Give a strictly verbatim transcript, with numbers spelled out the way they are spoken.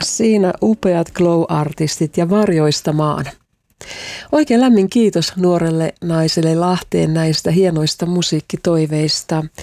Siinä upeat glow-artistit ja Varjoista maan. Oikein lämmin kiitos nuorelle naiselle Lahteen näistä hienoista musiikkitoiveista.